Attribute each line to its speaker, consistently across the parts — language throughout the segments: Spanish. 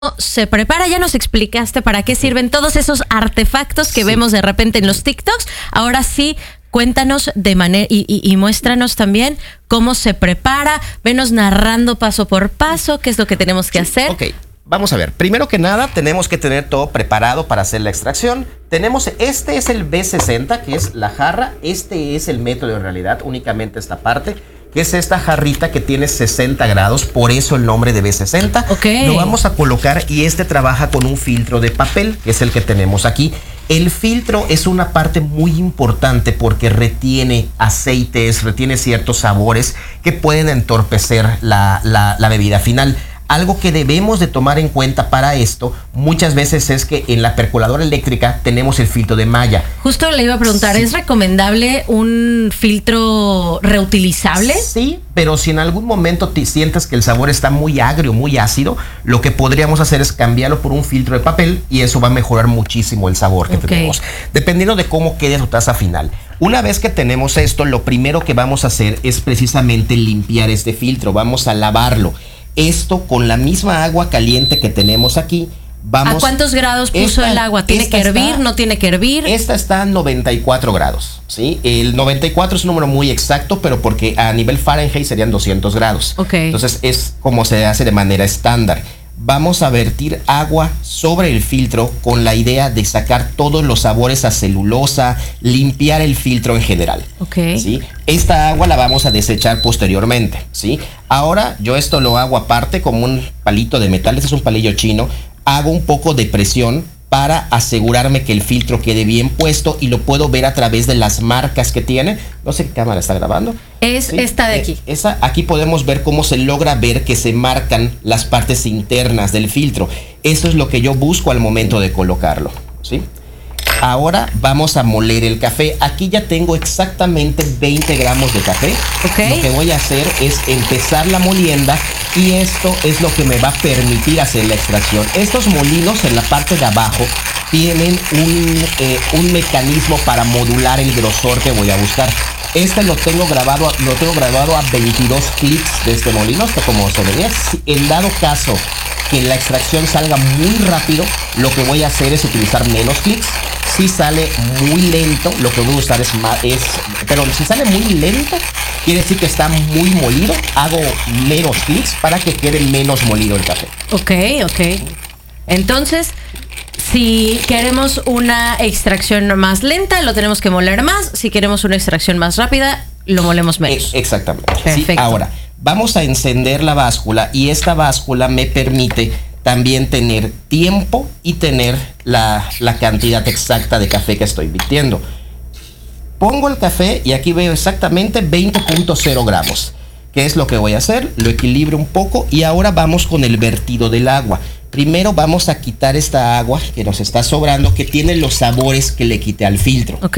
Speaker 1: se prepara. Ya nos explicaste para qué sirven todos esos artefactos que vemos de repente en los TikToks. Ahora sí, cuéntanos de manera y muéstranos también cómo se prepara. Venos narrando paso por paso qué es lo que tenemos que hacer.
Speaker 2: Ok, vamos a ver. Primero que nada, tenemos que tener todo preparado para hacer la extracción. Este es el B60, que es la jarra. Este es el método en realidad, únicamente esta parte, que es esta jarrita que tiene 60 grados, por eso el nombre de B60.
Speaker 1: Okay.
Speaker 2: Lo vamos a colocar y este trabaja con un filtro de papel, que es el que tenemos aquí. El filtro es una parte muy importante porque retiene aceites, retiene ciertos sabores que pueden entorpecer la bebida final. Algo que debemos de tomar en cuenta para esto muchas veces es que en la percoladora eléctrica tenemos el filtro de malla.
Speaker 1: Justo le iba a preguntar, sí. ¿Es recomendable un filtro reutilizable?
Speaker 2: Sí, pero si en algún momento te sientes que el sabor está muy agrio, muy ácido, lo que podríamos hacer es cambiarlo por un filtro de papel y eso va a mejorar muchísimo el sabor que tenemos, dependiendo de cómo quede tu taza final. Una vez que tenemos esto, lo primero que vamos a hacer es precisamente limpiar este filtro. Vamos a lavarlo. Esto con la misma agua caliente que tenemos aquí.
Speaker 1: ¿A cuántos grados puso el agua? ¿Tiene que hervir? ¿No tiene que hervir?
Speaker 2: Esta está a 94 grados, ¿sí? El 94 es un número muy exacto, pero porque a nivel Fahrenheit serían 200 grados.
Speaker 1: Okay.
Speaker 2: Entonces es como se hace de manera estándar. Vamos a vertir agua sobre el filtro con la idea de sacar todos los sabores a celulosa, limpiar el filtro en general.
Speaker 1: Okay.
Speaker 2: ¿Sí? Esta agua la vamos a desechar posteriormente, ¿sí? Ahora yo esto lo hago aparte como un palito de metal, este es un palillo chino. Hago un poco de presión para asegurarme que el filtro quede bien puesto y lo puedo ver a través de las marcas que tiene. No sé qué cámara está grabando.
Speaker 1: Es ¿sí? Esta de aquí.
Speaker 2: Aquí podemos ver cómo se logra ver que se marcan las partes internas del filtro. Eso es lo que yo busco al momento de colocarlo, ¿sí? Ahora vamos a moler el café. Aquí ya tengo exactamente 20 gramos de café.
Speaker 1: Okay.
Speaker 2: Lo que voy a hacer es empezar la molienda y esto es lo que me va a permitir hacer la extracción. Estos molinos en la parte de abajo tienen un mecanismo para modular el grosor que voy a buscar. Este lo tengo grabado a 22 clics de este molino, hasta como se vería. En dado caso que la extracción salga muy rápido, lo que voy a hacer es utilizar menos clics. Si sale muy lento, lo que voy a usar pero si sale muy lento, quiere decir que está muy molido. Hago menos clics para que quede menos molido el café.
Speaker 1: Ok. Entonces, si queremos una extracción más lenta, lo tenemos que moler más. Si queremos una extracción más rápida, lo molemos menos.
Speaker 2: Exactamente.
Speaker 1: Perfecto.
Speaker 2: Sí, ahora, vamos a encender la báscula y esta báscula me permite también tener tiempo y tener la cantidad exacta de café que estoy virtiendo. Pongo el café y aquí veo exactamente 20.0 gramos. ¿Qué es lo que voy a hacer? Lo equilibro un poco y ahora vamos con el vertido del agua. Primero vamos a quitar esta agua que nos está sobrando, que tiene los sabores que le quité al filtro.
Speaker 1: Ok.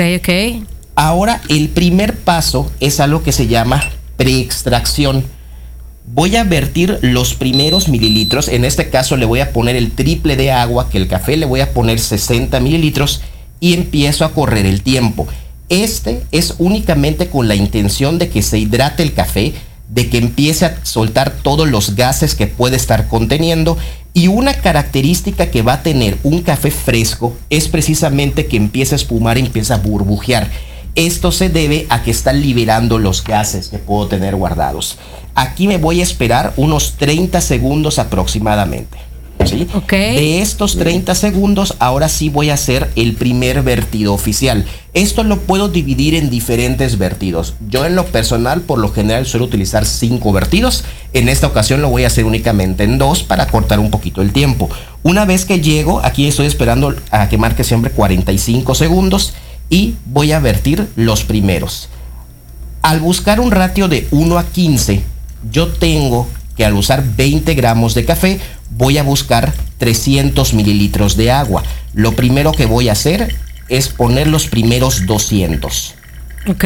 Speaker 2: Ahora el primer paso es algo que se llama preextracción. Voy a vertir los primeros mililitros. En este caso le voy a poner el triple de agua que el café, le voy a poner 60 mililitros y empiezo a correr el tiempo. Este es únicamente con la intención de que se hidrate el café, de que empiece a soltar todos los gases que puede estar conteniendo. Y una característica que va a tener un café fresco es precisamente que empieza a espumar, empieza a burbujear. Esto se debe a que está liberando los gases que puedo tener guardados. Aquí me voy a esperar unos 30 segundos aproximadamente, ¿sí?
Speaker 1: Okay.
Speaker 2: De estos 30 segundos, ahora sí voy a hacer el primer vertido oficial. Esto lo puedo dividir en diferentes vertidos. Yo en lo personal, por lo general, suelo utilizar 5 vertidos. En esta ocasión lo voy a hacer únicamente en 2 para cortar un poquito el tiempo. Una vez que llego, aquí estoy esperando a que marque siempre 45 segundos y voy a vertir los primeros. Al buscar un ratio de 1 a 15, yo tengo que al usar 20 gramos de café, voy a buscar 300 mililitros de agua. Lo primero que voy a hacer es poner los primeros 200.
Speaker 1: Ok.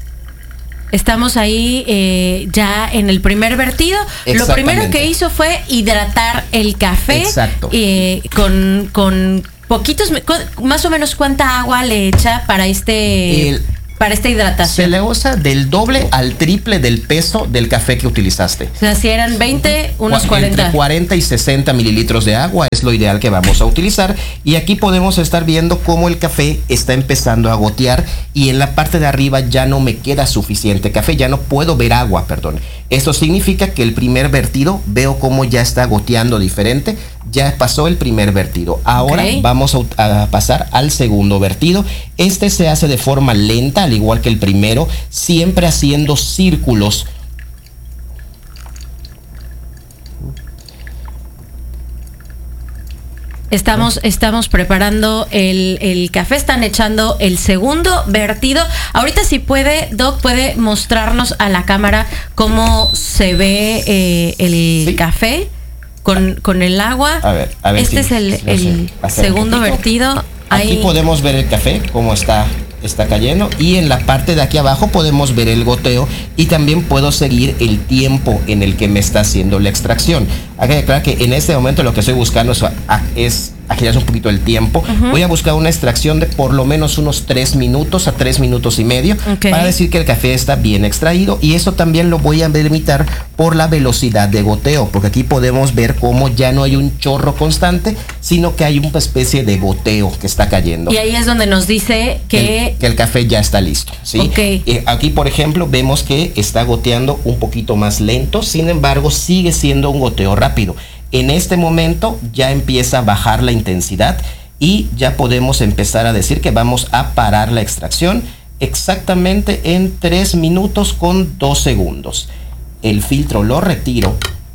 Speaker 1: Estamos ahí ya en el primer vertido. Lo primero que hizo fue hidratar el café.
Speaker 2: Exacto.
Speaker 1: Con poquitos, más o menos, ¿cuánta agua le echa para Para esta hidratación.
Speaker 2: Se le usa del doble al triple del peso del café que utilizaste.
Speaker 1: O sea, si eran 20, unos 40.
Speaker 2: Entre 40 y 60 mililitros de agua es lo ideal que vamos a utilizar. Y aquí podemos estar viendo cómo el café está empezando a gotear y en la parte de arriba ya no me queda suficiente café, ya no puedo ver agua, perdón. Esto significa que el primer vertido, veo cómo ya está goteando diferente, ya pasó el primer vertido. Ahora vamos a pasar al segundo vertido. Este se hace de forma lenta, al igual que el primero, siempre haciendo círculos.
Speaker 1: Estamos preparando el café, están echando el segundo vertido. Ahorita si puede, Doc, puede mostrarnos a la cámara cómo se ve el café con el agua.
Speaker 2: A ver
Speaker 1: este es el segundo vertido.
Speaker 2: Aquí podemos ver el café, cómo está cayendo, y en la parte de aquí abajo podemos ver el goteo y también puedo seguir el tiempo en el que me está haciendo la extracción. Hay que aclarar que en este momento lo que estoy buscando es agilizar un poquito el tiempo. Voy a buscar una extracción de por lo menos unos 3 minutos a 3 minutos y medio para decir que el café está bien extraído, y eso también lo voy a delimitar por la velocidad de goteo, porque aquí podemos ver cómo ya no hay un chorro constante, sino que hay una especie de goteo que está cayendo.
Speaker 1: Y ahí es donde nos dice que
Speaker 2: el café ya está listo, ¿sí? Aquí, por ejemplo, vemos que está goteando un poquito más lento, sin embargo, sigue siendo un goteo rápido. En este momento ya empieza a bajar la intensidad y ya podemos empezar a decir que vamos a parar la extracción exactamente en 3 minutos con 2 segundos. El filtro lo retiro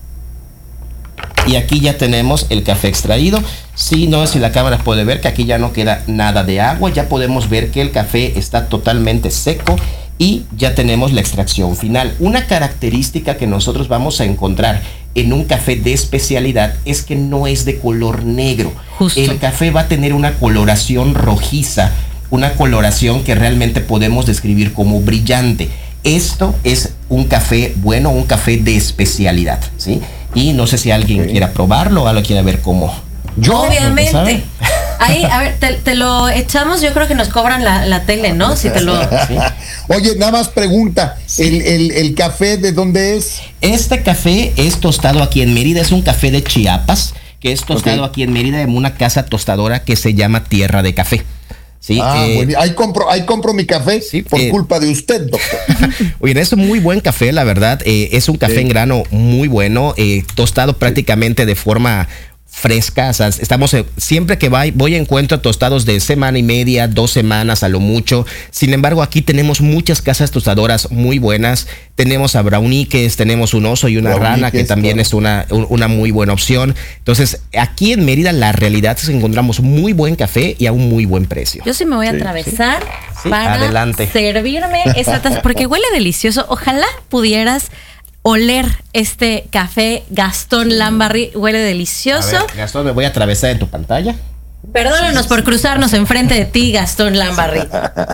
Speaker 2: y aquí ya tenemos el café extraído. Si la cámara puede ver que aquí ya no queda nada de agua, ya podemos ver que el café está totalmente seco y ya tenemos la extracción final. Una característica que nosotros vamos a encontrar en un café de especialidad es que no es de color negro. Justo. El café va a tener una coloración rojiza, una coloración que realmente podemos describir como brillante. Esto es un café bueno, un café de especialidad, ¿sí? Y no sé si alguien quiera probarlo o alguien quiera ver cómo.
Speaker 1: Yo, obviamente. Ahí, a ver, te lo echamos, yo creo que nos cobran la tele, ¿no? Si te lo...
Speaker 3: ¿Sí? Oye, nada más pregunta, ¿el café de dónde es?
Speaker 2: Este café es tostado aquí en Mérida, es un café de Chiapas, que es tostado aquí en Mérida en una casa tostadora que se llama Tierra de Café. Sí,
Speaker 3: bueno, ahí compro mi café por culpa de usted, doctor.
Speaker 2: Oye, es un muy buen café, la verdad. Es un café en grano muy bueno, tostado prácticamente de forma fresca. O sea, estamos siempre que voy encuentro tostados de semana y media, 2 semanas a lo mucho. Sin embargo, aquí tenemos muchas casas tostadoras muy buenas. Tenemos a Brauniques, tenemos un oso y una rana, que también es una muy buena opción. Entonces, aquí en Mérida la realidad es que encontramos muy buen café y a un muy buen precio.
Speaker 1: Yo sí me voy a atravesar para servirme esa taza, porque huele delicioso. Ojalá pudieras oler este café Gastón Lambarri, huele delicioso.
Speaker 2: A ver, Gastón, me voy a atravesar en tu pantalla.
Speaker 1: Perdónanos por cruzarnos enfrente de ti, Gastón Lambarri.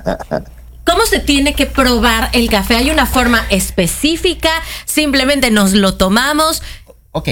Speaker 1: ¿Cómo se tiene que probar el café? ¿Hay una forma específica? ¿Simplemente nos lo tomamos?
Speaker 2: Ok,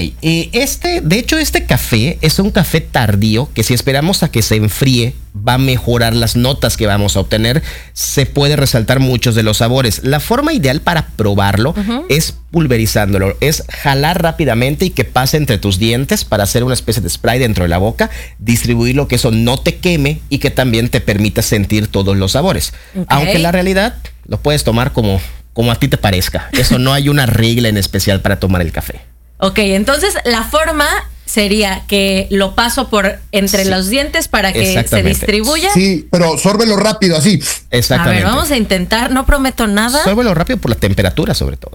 Speaker 2: de hecho este café es un café tardío que si esperamos a que se enfríe va a mejorar las notas que vamos a obtener, se puede resaltar muchos de los sabores. La forma ideal para probarlo es pulverizándolo, es jalar rápidamente y que pase entre tus dientes para hacer una especie de spray dentro de la boca, distribuirlo, que eso no te queme y que también te permita sentir todos los sabores. Aunque en la realidad lo puedes tomar como a ti te parezca, eso no hay una regla en especial para tomar el café.
Speaker 1: Ok, entonces la forma sería que lo paso por entre los dientes para que se distribuya.
Speaker 3: Sí, pero sórbelo rápido, así.
Speaker 2: Exactamente.
Speaker 1: A ver, vamos a intentar, no prometo nada.
Speaker 2: Sórbelo rápido por la temperatura, sobre todo.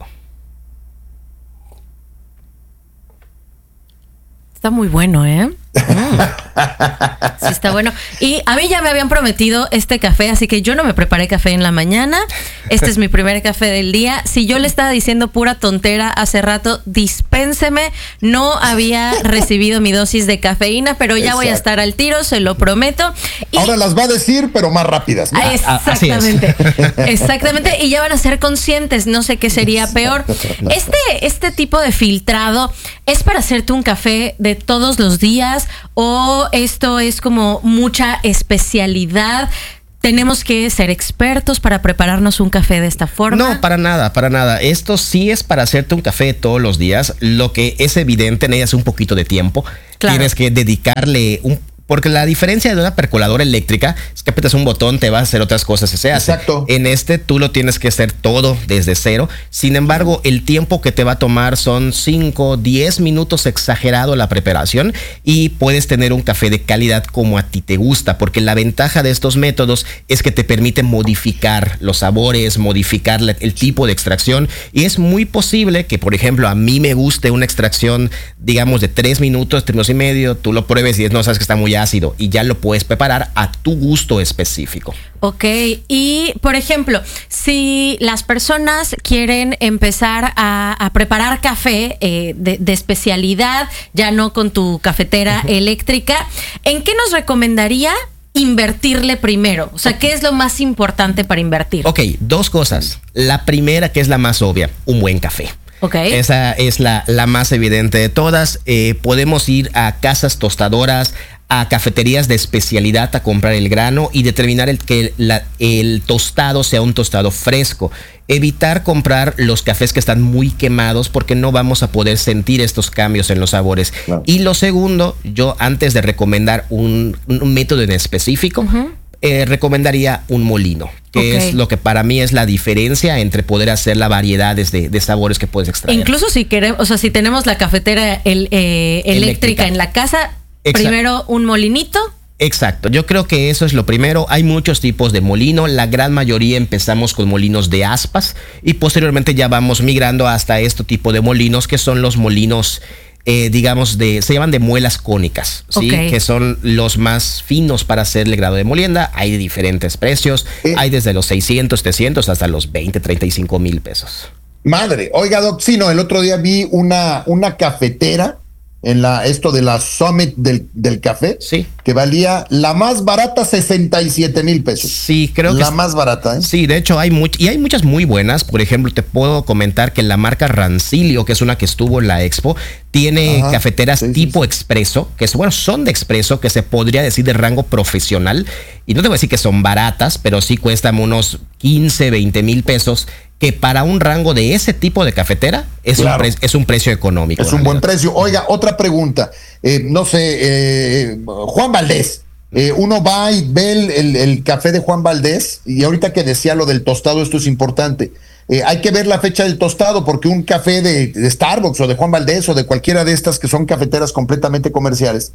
Speaker 1: Está muy bueno, ¿eh? Sí, está bueno. Y a mí ya me habían prometido este café, así que yo no me preparé café en la mañana. Este es mi primer café del día. Si yo le estaba diciendo pura tontera hace rato, dispénseme. No había recibido mi dosis de cafeína, pero ya voy a estar al tiro, se lo prometo. Y
Speaker 3: ahora las va a decir, pero más rápidas, ¿no?
Speaker 1: Exactamente. Exactamente. Y ya van a ser conscientes. No sé qué sería peor. Este tipo de filtrado es para hacerte un café de todos los días, o esto es como mucha especialidad. ¿Tenemos que ser expertos para prepararnos un café de esta forma?
Speaker 2: No, para nada, para nada. Esto sí es para hacerte un café todos los días. Lo que es evidente, necesitas un poquito de tiempo.
Speaker 1: Claro.
Speaker 2: Tienes que dedicarle porque la diferencia de una percoladora eléctrica es que apretas un botón, te vas a hacer otras cosas y se hace.
Speaker 3: Exacto.
Speaker 2: En tú lo tienes que hacer todo desde cero. Sin embargo, el tiempo que te va a tomar son 5, 10 minutos exagerado la preparación y puedes tener un café de calidad como a ti te gusta, porque la ventaja de estos métodos es que te permiten modificar los sabores, modificar el tipo de extracción y es muy posible que, por ejemplo, a mí me guste una extracción, digamos, de 3 minutos, 3 minutos y medio, tú lo pruebes y no sabes que está muy ácido y ya lo puedes preparar a tu gusto específico.
Speaker 1: Ok, y por ejemplo, si las personas quieren empezar a preparar café de especialidad, ya no con tu cafetera eléctrica, ¿en qué nos recomendaría invertirle primero? O sea, ¿qué es lo más importante para invertir?
Speaker 2: Ok, 2 cosas. La primera, que es la más obvia, un buen café.
Speaker 1: Okay.
Speaker 2: Esa es la más evidente de todas. Podemos ir a casas tostadoras, a cafeterías de especialidad a comprar el grano y determinar que el tostado sea un tostado fresco. Evitar comprar los cafés que están muy quemados porque no vamos a poder sentir estos cambios en los sabores. Claro. Y lo segundo, yo antes de recomendar un método en específico, recomendaría un molino, que es lo que para mí es la diferencia entre poder hacer las variedades de sabores que puedes extraer.
Speaker 1: Incluso si queremos, o sea, si tenemos la cafetera eléctrica en la casa, primero un molinito.
Speaker 2: Exacto, yo creo que eso es lo primero. Hay muchos tipos de molino, la gran mayoría empezamos con molinos de aspas y posteriormente ya vamos migrando hasta este tipo de molinos que son los molinos digamos, se llaman de muelas cónicas, ¿sí? Que son los más finos para hacer el grado de molienda. Hay de diferentes precios, hay desde los 600, 300 hasta los 20, 35 mil pesos.
Speaker 3: Madre, oiga, Doc, sí, no, el otro día vi una cafetera en esto de la Summit del café,
Speaker 2: sí,
Speaker 3: que valía la más barata 67 mil pesos.
Speaker 2: Sí, creo que
Speaker 3: la más barata, ¿eh?
Speaker 2: Sí, de hecho hay muchas muy buenas. Por ejemplo, te puedo comentar que la marca Rancilio, que es una que estuvo en la Expo, tiene cafeteras tipo expreso, que son de expreso, que se podría decir de rango profesional. Y no te voy a decir que son baratas, pero sí cuestan unos 15, 20 mil pesos, que para un rango de ese tipo de cafetera es un precio económico.
Speaker 3: Es un buen precio. Oiga, otra pregunta. No sé, Juan Valdés. Uno va y ve el café de Juan Valdés, y ahorita que decía lo del tostado, esto es importante. Hay que ver la fecha del tostado, porque un café de Starbucks o de Juan Valdés o de cualquiera de estas que son cafeteras completamente comerciales,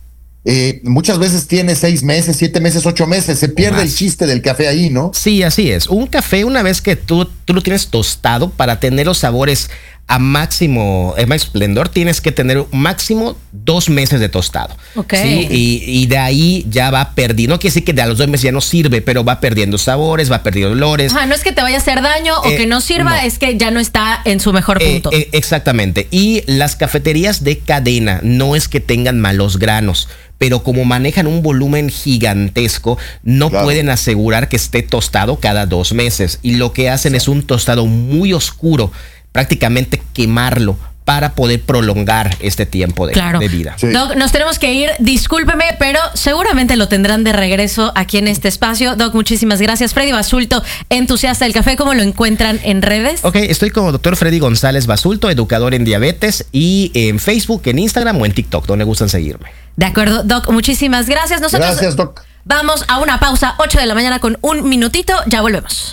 Speaker 3: muchas veces tiene 6 meses, 7 meses, 8 meses. Se pierde el chiste del café ahí, ¿no?
Speaker 2: Sí, así es. Un café, una vez que tú lo tienes tostado, para tener los sabores a máximo esplendor, tienes que tener máximo 2 meses de tostado. ¿Sí? Y de ahí ya va perdiendo. No quiere decir que a los 2 meses ya no sirve, pero va perdiendo sabores, va perdiendo olores.
Speaker 1: No es que te vaya a hacer daño o que no sirva, es que ya no está en su mejor punto.
Speaker 2: Exactamente. Y las cafeterías de cadena no es que tengan malos granos, pero como manejan un volumen gigantesco, no pueden asegurar que esté tostado cada 2 meses. Y lo que hacen es un tostado muy oscuro, prácticamente quemarlo para poder prolongar este tiempo de vida.
Speaker 1: Sí. Doc, nos tenemos que ir, discúlpeme, pero seguramente lo tendrán de regreso aquí en este espacio. Doc, muchísimas gracias. Freddy Basulto, entusiasta del café, ¿cómo lo encuentran en redes?
Speaker 2: Ok, estoy como Dr. Freddy González Basulto, educador en diabetes, y en Facebook, en Instagram o en TikTok, donde gustan seguirme.
Speaker 1: De acuerdo, Doc, muchísimas gracias. Nosotros
Speaker 3: gracias, Doc.
Speaker 1: Vamos a una pausa, 8 de la mañana con 1 minutito, ya volvemos.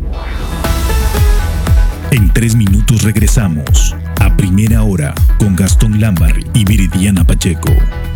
Speaker 4: En 3 minutos regresamos a Primera Hora con Gastón Lámbar y Viridiana Pacheco.